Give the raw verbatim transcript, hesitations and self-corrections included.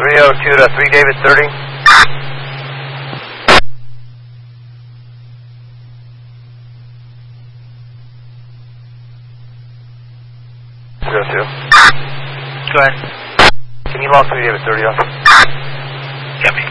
three oh two to three David thirty. zero two. Go ahead. Can you log three David thirty off? Copy.